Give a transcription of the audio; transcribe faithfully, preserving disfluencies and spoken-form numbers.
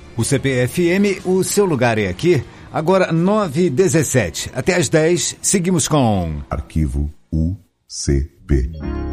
O C P F M, o seu lugar é aqui. Agora nove e dezessete. Até às dez, seguimos com... Arquivo U C P.